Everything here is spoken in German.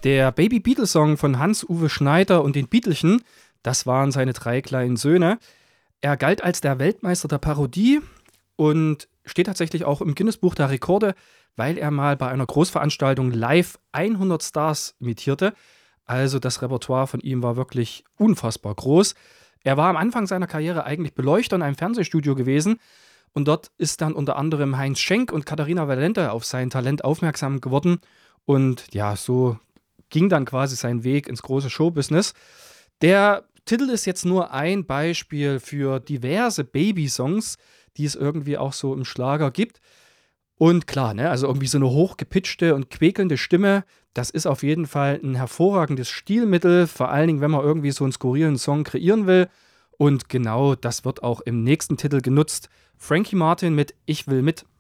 Der Baby-Beatle-Song von Hans-Uwe Schneider und den Beatelchen, das waren seine 3 kleinen Söhne. Er galt als der Weltmeister der Parodie und steht tatsächlich auch im Guinness-Buch der Rekorde, weil er mal bei einer Großveranstaltung live 100 Stars imitierte. Also das Repertoire von ihm war wirklich unfassbar groß. Er war am Anfang seiner Karriere eigentlich Beleuchter in einem Fernsehstudio gewesen und dort ist dann unter anderem Heinz Schenk und Katharina Valente auf sein Talent aufmerksam geworden und ja, so ging dann quasi sein Weg ins große Showbusiness. Der Titel ist jetzt nur ein Beispiel für diverse Baby-Songs, die es irgendwie auch so im Schlager gibt. Und klar, ne, also irgendwie so eine hochgepitchte und quäkelnde Stimme, das ist auf jeden Fall ein hervorragendes Stilmittel, vor allen Dingen, wenn man irgendwie so einen skurrilen Song kreieren will. Und genau das wird auch im nächsten Titel genutzt. Frankie Martin mit Ich will mit.